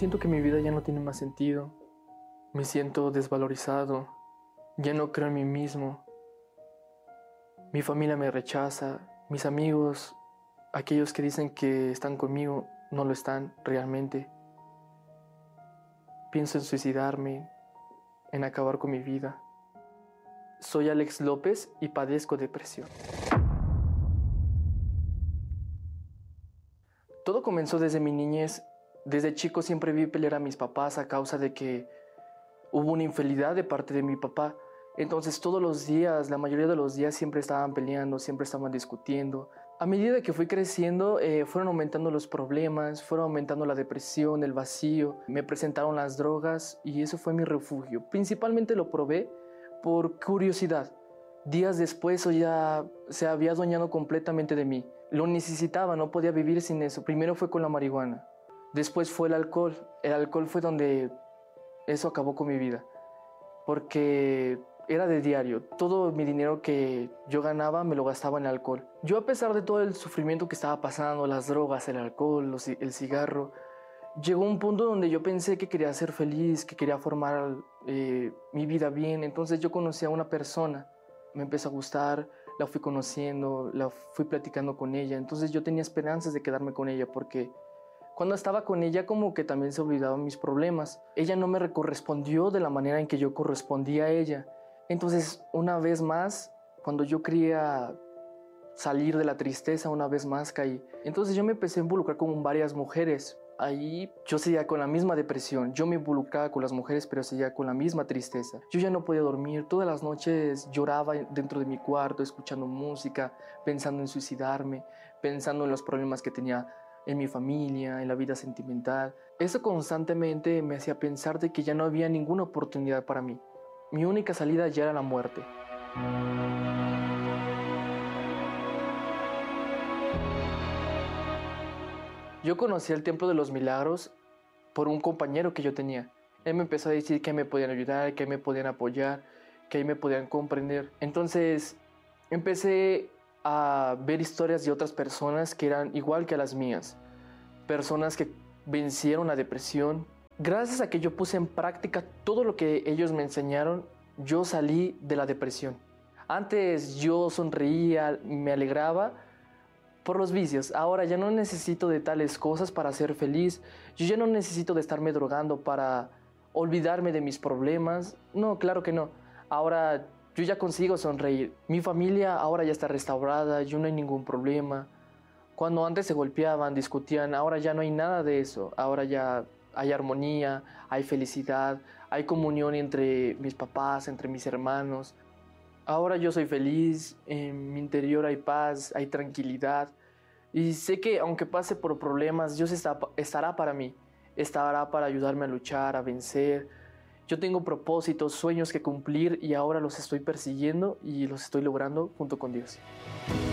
Siento que mi vida ya no tiene más sentido. Me siento desvalorizado. Ya no creo en mí mismo. Mi familia me rechaza. Mis amigos, aquellos que dicen que están conmigo, no lo están realmente. Pienso en suicidarme, en acabar con mi vida. Soy Alex López y padezco depresión. Todo comenzó desde mi niñez. Desde chico siempre vi pelear a mis papás a causa de que hubo una infidelidad de parte de mi papá. Entonces todos los días, la mayoría de los días siempre estaban peleando, siempre estaban discutiendo. A medida que fui creciendo, fueron aumentando los problemas, fueron aumentando la depresión, el vacío. Me presentaron las drogas y eso fue mi refugio. Principalmente lo probé por curiosidad. Días después eso ya se había adueñado completamente de mí. Lo necesitaba, no podía vivir sin eso. Primero fue con la marihuana, después fue el alcohol. El alcohol fue donde eso acabó con mi vida, porque era de diario. Todo mi dinero que yo ganaba me lo gastaba en alcohol. Yo, a pesar de todo el sufrimiento que estaba pasando, las drogas, el alcohol, el cigarro, llegó un punto donde yo pensé que quería ser feliz, que quería formar mi vida bien. Entonces yo conocí a una persona, me empezó a gustar, la fui conociendo, la fui platicando con ella. Entonces yo tenía esperanzas de quedarme con ella porque cuando estaba con ella como que también se olvidaban mis problemas. Ella no me correspondió de la manera en que yo correspondía a ella. Entonces, una vez más, cuando yo quería salir de la tristeza, una vez más caí. Entonces yo me empecé a involucrar con varias mujeres. Ahí yo seguía con la misma depresión. Yo me involucraba con las mujeres, pero seguía con la misma tristeza. Yo ya no podía dormir. Todas las noches lloraba dentro de mi cuarto, escuchando música, pensando en suicidarme, pensando en los problemas que tenía en mi familia, en la vida sentimental. Eso constantemente me hacía pensar de que ya no había ninguna oportunidad para mí. Mi única salida ya era la muerte. Yo conocí el Templo de los Milagros por un compañero que yo tenía. Él me empezó a decir que me podían ayudar, que me podían apoyar, que ahí me podían comprender. Entonces empecé a ver historias de otras personas que eran igual que las mías. Personas que vencieron la depresión. Gracias a que yo puse en práctica todo lo que ellos me enseñaron, yo salí de la depresión. Antes yo sonreía, me alegraba por los vicios. Ahora ya no necesito de tales cosas para ser feliz. Yo ya no necesito de estarme drogando para olvidarme de mis problemas. No, claro que no. Ahora yo ya consigo sonreír. Mi familia ahora ya está restaurada, yo no hay ningún problema. Cuando antes se golpeaban, discutían, ahora ya no hay nada de eso. Ahora ya hay armonía, hay felicidad, hay comunión entre mis papás, entre mis hermanos. Ahora yo soy feliz, en mi interior hay paz, hay tranquilidad. Y sé que aunque pase por problemas, Dios estará para mí, estará para ayudarme a luchar, a vencer. Yo tengo propósitos, sueños que cumplir y ahora los estoy persiguiendo y los estoy logrando junto con Dios.